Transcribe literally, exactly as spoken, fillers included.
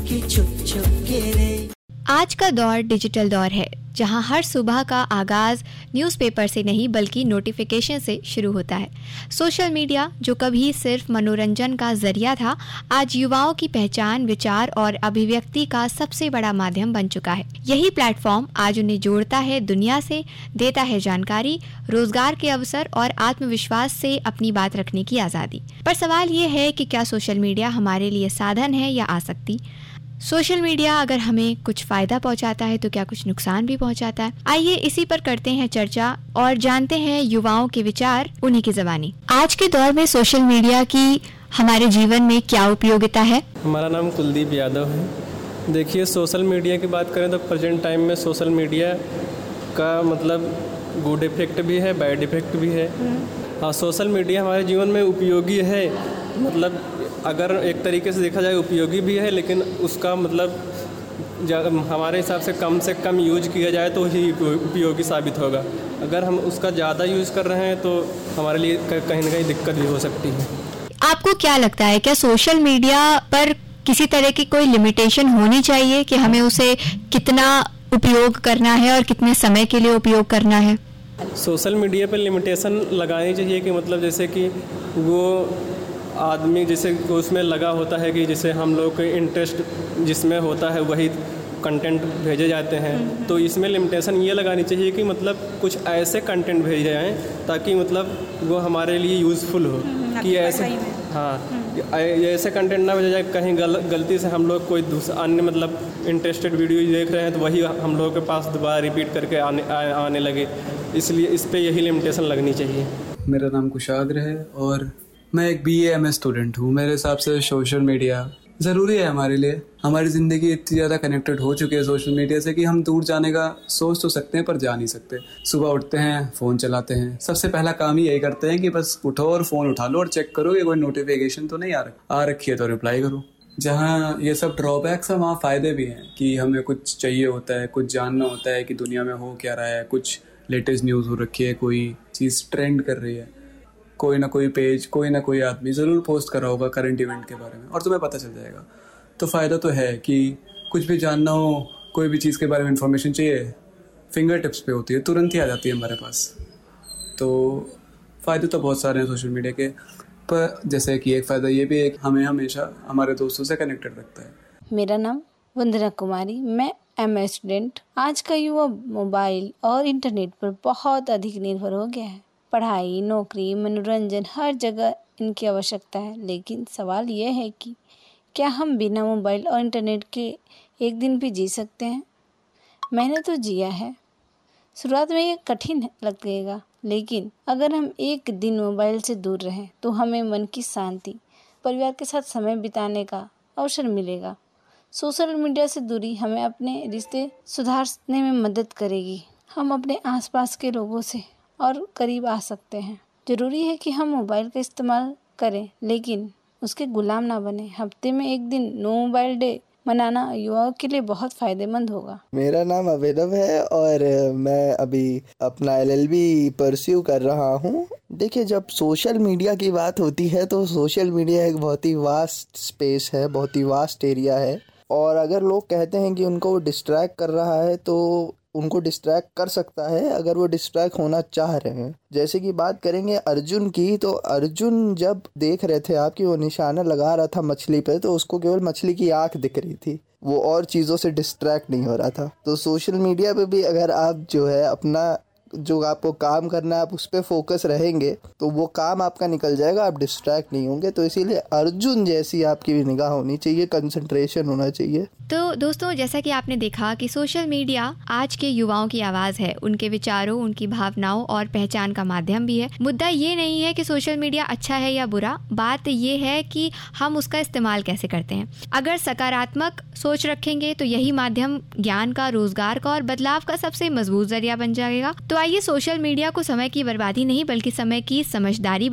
के छुप छुप के रे। आज का दौर डिजिटल दौर है, जहां हर सुबह का आगाज न्यूज़पेपर से नहीं बल्कि नोटिफिकेशन से शुरू होता है। सोशल मीडिया, जो कभी सिर्फ मनोरंजन का जरिया था, आज युवाओं की पहचान, विचार और अभिव्यक्ति का सबसे बड़ा माध्यम बन चुका है। यही प्लेटफॉर्म आज उन्हें जोड़ता है दुनिया से, देता है जानकारी, रोजगार के अवसर और आत्मविश्वास से अपनी बात रखने की आज़ादी। पर सवाल ये है कि क्या सोशल मीडिया हमारे लिए साधन है या आसक्ति? सोशल मीडिया अगर हमें कुछ फायदा पहुंचाता है तो क्या कुछ नुकसान भी पहुंचाता है? आइए इसी पर करते हैं चर्चा और जानते हैं युवाओं के विचार, उन्हीं की ज़बानी। आज के दौर में सोशल मीडिया की हमारे जीवन में क्या उपयोगिता है? हमारा नाम कुलदीप यादव है। देखिए, सोशल मीडिया की बात करें तो प्रेजेंट टाइम में सोशल मीडिया का मतलब गुड इफेक्ट भी है, बैड इफेक्ट भी है। हाँ, सोशल मीडिया हमारे जीवन में उपयोगी है, मतलब अगर एक तरीके से देखा जाए उपयोगी भी है, लेकिन उसका मतलब हमारे हिसाब से कम से कम यूज किया जाए तो ही उपयोगी साबित होगा। अगर हम उसका ज़्यादा यूज़ कर रहे हैं तो हमारे लिए कहीं ना कहीं दिक्कत भी हो सकती है। आपको क्या लगता है, क्या सोशल मीडिया पर किसी तरह की कोई लिमिटेशन होनी चाहिए कि हमें उसे कितना उपयोग करना है और कितने समय के लिए उपयोग करना है? सोशल मीडिया पर लिमिटेशन लगानी चाहिए कि मतलब जैसे कि वो आदमी जैसे उसमें लगा होता है कि जैसे हम लोग के इंटरेस्ट जिसमें होता है वही कंटेंट भेजे जाते हैं, तो इसमें लिमिटेशन ये लगानी चाहिए कि मतलब कुछ ऐसे कंटेंट भेजे जाएँ ताकि मतलब वो हमारे लिए यूज़फुल हो। कि ऐसे हाँ ऐसे कंटेंट ना भेजा जाए कहीं गल, गलती से हम लोग कोई दूसरा अन्य मतलब इंटरेस्टेड वीडियो देख रहे हैं तो वही हम लोगों के पास दोबारा रिपीट करके आने आ, आने लगे। इसलिए इस पर यही लिमिटेशन लगनी चाहिए। मेरा नाम कुशाग्र है और मैं एक B A M S student हूँ। मेरे हिसाब से सोशल मीडिया ज़रूरी है हमारे लिए। हमारी ज़िंदगी इतनी ज़्यादा कनेक्टेड हो चुकी है सोशल मीडिया से कि हम दूर जाने का सोच तो सकते हैं पर जा नहीं सकते। सुबह उठते हैं, फ़ोन चलाते हैं, सबसे पहला काम ही यही करते हैं कि बस उठो और फ़ोन उठा लो और चेक करो कि कोई नोटिफिकेशन तो नहीं आ रहा आ रखी है तो रिप्लाई करो। जहाँ ये सब ड्रॉबैक्स हैं वहाँ फ़ायदे भी हैं कि हमें कुछ चाहिए होता है, कुछ जानना होता है कि दुनिया में हो क्या रहा है, कुछ लेटेस्ट न्यूज़ हो रखी है, कोई चीज़ ट्रेंड कर रही है, कोई ना कोई पेज, कोई ना कोई आदमी ज़रूर पोस्ट कर रहा होगा करंट इवेंट के बारे में और तुम्हें पता चल जाएगा। तो फ़ायदा तो है कि कुछ भी जानना हो, कोई भी चीज़ के बारे में इंफॉर्मेशन चाहिए, फिंगर टिप्स पे होती है, तुरंत ही आ जाती है हमारे पास। तो फ़ायदे तो बहुत सारे हैं सोशल मीडिया के, पर जैसे कि एक फ़ायदा ये भी है कि हमें हमेशा हमारे दोस्तों से कनेक्टेड रखता है। मेरा नाम वंदना कुमारी, मैं एम ए स्टूडेंट। आज का युवा मोबाइल और इंटरनेट पर बहुत अधिक निर्भर हो गया है। पढ़ाई, नौकरी, मनोरंजन, हर जगह इनकी आवश्यकता है। लेकिन सवाल यह है कि क्या हम बिना मोबाइल और इंटरनेट के एक दिन भी जी सकते हैं? मैंने तो जिया है। शुरुआत में ये कठिन लगेगा, लेकिन अगर हम एक दिन मोबाइल से दूर रहें तो हमें मन की शांति, परिवार के साथ समय बिताने का अवसर मिलेगा। सोशल मीडिया से दूरी हमें अपने रिश्ते सुधारने में मदद करेगी। हम अपने आसपास के लोगों से और करीब आ सकते हैं। ज़रूरी है कि हम मोबाइल का इस्तेमाल करें, लेकिन उसके गुलाम ना बने। हफ्ते में एक दिन नो मोबाइल डे मनाना युवाओं के लिए बहुत फायदेमंद होगा। मेरा नाम अभिनव है और मैं अभी अपना एल एल बी परस्यू कर रहा हूँ। देखिए, जब सोशल मीडिया की बात होती है तो सोशल मीडिया एक बहुत ही वास्ट स्पेस है, बहुत ही वास्ट एरिया है। और अगर लोग कहते हैं कि उनको वो डिस्ट्रैक्ट कर रहा है तो उनको डिस्ट्रैक्ट कर सकता है अगर वो डिस्ट्रैक्ट होना चाह रहे हैं। जैसे कि बात करेंगे अर्जुन की, तो अर्जुन जब देख रहे थे आप कि वो निशाना लगा रहा था मछली पे, तो उसको केवल मछली की आंख दिख रही थी, वो और चीज़ों से डिस्ट्रैक्ट नहीं हो रहा था। तो सोशल मीडिया पे भी अगर आप जो है अपना जो आपको काम करना है आप उस पर फोकस रहेंगे तो वो काम आपका निकल जाएगा, आप डिस्ट्रैक्ट नहीं होंगे। तो इसीलिए अर्जुन जैसी आपकी भी निगाह होनी चाहिए, कंसंट्रेशन होना चाहिए। तो दोस्तों, जैसा कि आपने देखा कि सोशल मीडिया आज के युवाओं की आवाज़ है, उनके विचारों, उनकी भावनाओं और पहचान का माध्यम भी है। मुद्दा ये नहीं है कि सोशल मीडिया अच्छा है या बुरा, बात ये है कि हम उसका इस्तेमाल कैसे करते हैं। अगर सकारात्मक सोच रखेंगे तो यही माध्यम ज्ञान का, रोजगार का और बदलाव का सबसे मजबूत जरिया बन जाएगा। तो आइए सोशल मीडिया को समय की बर्बादी नहीं बल्कि समय की समझदारी